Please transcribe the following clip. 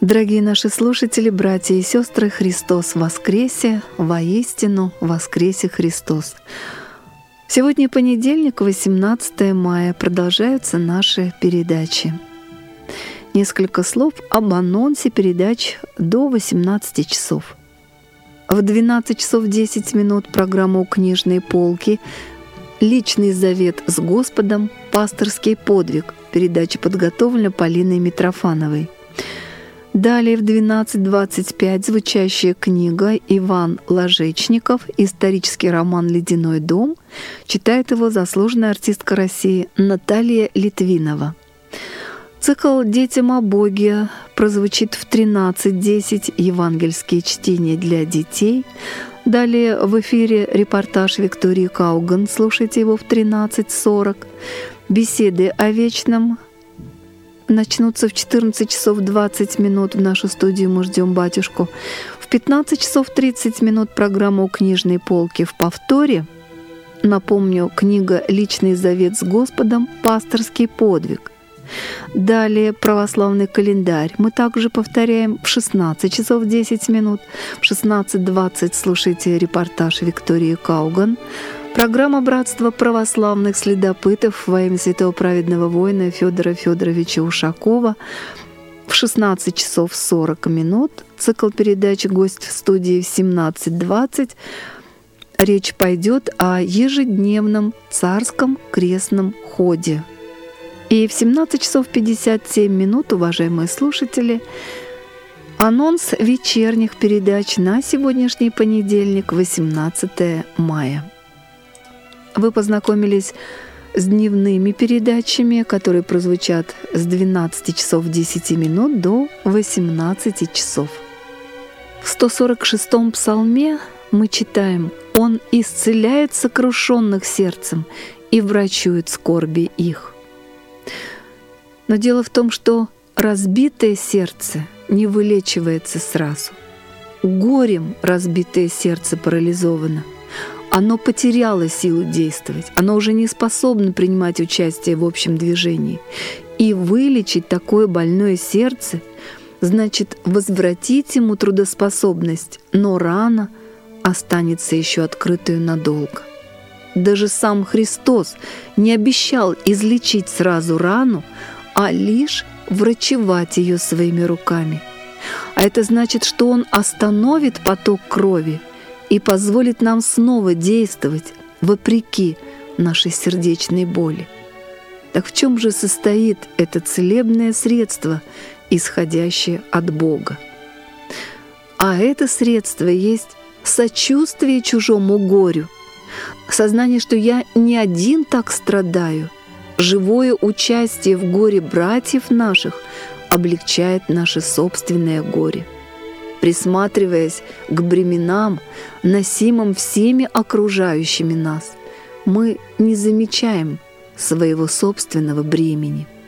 Дорогие наши слушатели, братья и сестры, Христос воскресе, воистину воскресе Христос. Сегодня понедельник, 18 мая, продолжаются наши передачи. Несколько слов об анонсе передач до 18 часов. В 12 часов 10 минут программа «У книжной полки», «Личный завет с Господом», «Пасторский подвиг». Передача подготовлена Полиной Митрофановой. Далее в 12:25 звучащая книга Иван Ложечников, исторический роман «Ледяной дом». Читает его заслуженная артистка России Наталья Литвинова. Цикл «Детям о Боге» прозвучит в 13:10 евангельские чтения для детей. Далее в эфире репортаж Виктории Кауган, слушайте его в 13:40. Беседы о вечном начнутся в 14 часов 20 минут. В нашу студию мы ждем батюшку. В 15 часов 30 минут программа «У книжной полки» в повторе. Напомню, книга «Личный завет с Господом. Пасторский подвиг». Далее православный календарь. Мы также повторяем в 16 часов 10 минут. В 16:20 слушайте репортаж Виктории Кауган. Программа «Братство православных следопытов» во имя святого праведного воина Федора Федоровича Ушакова. В 16 часов 40 минут цикл передач «Гость в студии» в 17:20. Речь пойдет о ежедневном царском крестном ходе. И в 17 часов 57 минут, уважаемые слушатели, анонс вечерних передач на сегодняшний понедельник, 18 мая. Вы познакомились с дневными передачами, которые прозвучат с 12 часов 10 минут до 18 часов. В 146-м псалме мы читаем: «Он исцеляет сокрушенных сердцем и врачует скорби их». Но дело в том, что разбитое сердце не вылечивается сразу. Горем разбитое сердце парализовано. Оно потеряло силу действовать, оно уже не способно принимать участие в общем движении. И вылечить такое больное сердце значит возвратить ему трудоспособность, но рана останется еще открытую надолго. Даже сам Христос не обещал излечить сразу рану, а лишь врачевать ее своими руками. А это значит, что Он остановит поток крови и позволит нам снова действовать вопреки нашей сердечной боли. Так в чем же состоит это целебное средство, исходящее от Бога? А это средство есть сочувствие чужому горю, сознание, что я не один так страдаю. Живое участие в горе братьев наших облегчает наше собственное горе. Присматриваясь к бременам, носимым всеми окружающими нас, мы не замечаем своего собственного бремени.